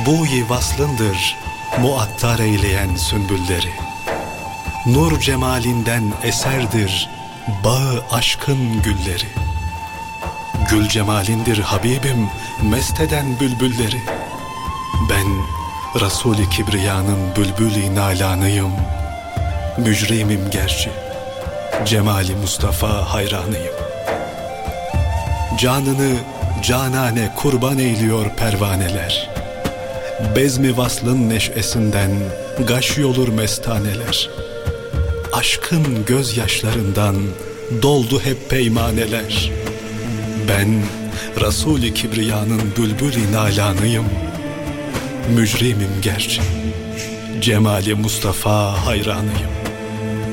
buğyi vaslındır muattar eyleyen sümbülleri. Nur cemalinden eserdir bağı aşkın gülleri. Gül cemalindir Habibim mest eden bülbülleri. Ben Resul-i Kibriya'nın bülbül-i nalanıyım. Mücrimim gerçi, cemali Mustafa hayranıyım. Canını canane kurban eyliyor pervaneler. Bezmi vaslın neşesinden gaş yolur mestaneler. Aşkın gözyaşlarından doldu hep peymaneler. Ben Resul-i Kibriya'nın bülbül-i nalanıyım. Mücrimim gerçi, cemali Mustafa hayranıyım.